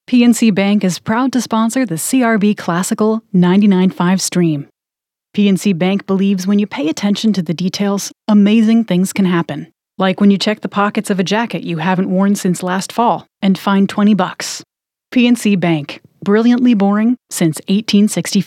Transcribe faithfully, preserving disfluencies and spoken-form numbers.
P N C Bank is proud to sponsor the C R B Classical ninety-nine point five stream. P N C Bank believes when you pay attention to the details, amazing things can happen. Like when you check the pockets of a jacket you haven't worn since last fall and find twenty bucks. P N C Bank, brilliantly boring since eighteen sixty-five.